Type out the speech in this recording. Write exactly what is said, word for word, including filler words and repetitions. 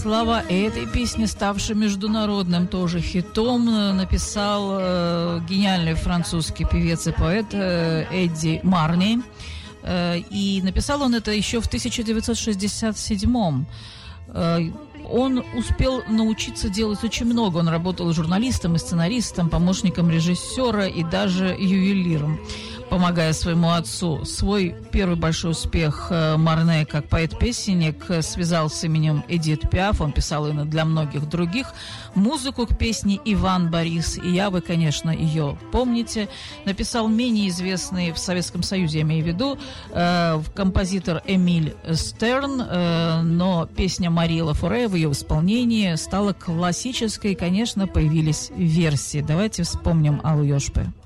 Слова этой песни, ставшей международным тоже хитом, написал э, гениальный французский певец и поэт э, Эдди Марни. Э, и написал он это еще в тысяча девятьсот шестьдесят седьмом. Э, он успел научиться делать очень много. Он работал журналистом и сценаристом, помощником режиссера и даже ювелиром, помогая своему отцу. Свой первый большой успех Марне как поэт-песенник связал с именем Эдит Пиаф. Он писал и для многих других. Музыку к песне Иван Борис, и я, вы, конечно, ее помните, написал менее известный в Советском Союзе, я имею в виду, э, композитор Эмиль Стерн, э, но песня Марии Лафоре в ее исполнении стала классической, конечно, появились версии. Давайте вспомним Аллу Йошпе.